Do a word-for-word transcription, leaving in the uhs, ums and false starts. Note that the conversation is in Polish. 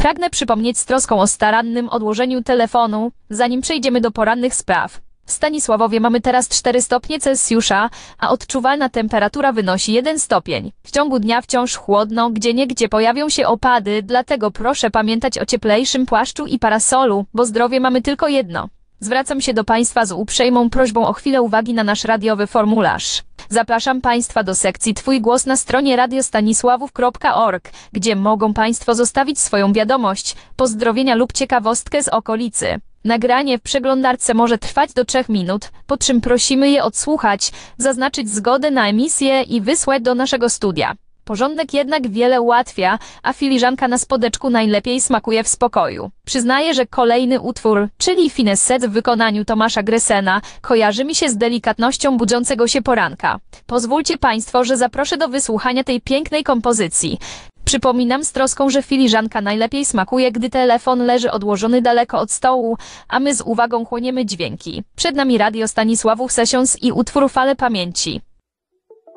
Pragnę przypomnieć z troską o starannym odłożeniu telefonu, zanim przejdziemy do porannych spraw. W Stanisławowie mamy teraz cztery stopnie Celsjusza, a odczuwalna temperatura wynosi jeden stopień. W ciągu dnia wciąż chłodno, gdzieniegdzie pojawią się opady, dlatego proszę pamiętać o cieplejszym płaszczu i parasolu, bo zdrowie mamy tylko jedno. Zwracam się do Państwa z uprzejmą prośbą o chwilę uwagi na nasz radiowy formularz. Zapraszam Państwa do sekcji Twój głos na stronie radiostanisławów kropka org, gdzie mogą Państwo zostawić swoją wiadomość, pozdrowienia lub ciekawostkę z okolicy. Nagranie w przeglądarce może trwać do trzech minut, po czym prosimy je odsłuchać, zaznaczyć zgodę na emisję i wysłać do naszego studia. Porządek jednak wiele ułatwia, a filiżanka na spodeczku najlepiej smakuje w spokoju. Przyznaję, że kolejny utwór, czyli Fineset w wykonaniu Tomasza Gresena, kojarzy mi się z delikatnością budzącego się poranka. Pozwólcie Państwo, że zaproszę do wysłuchania tej pięknej kompozycji. Przypominam z troską, że filiżanka najlepiej smakuje, gdy telefon leży odłożony daleko od stołu, a my z uwagą chłoniemy dźwięki. Przed nami Radio Stanisławów Sessions i utwór Fale Pamięci.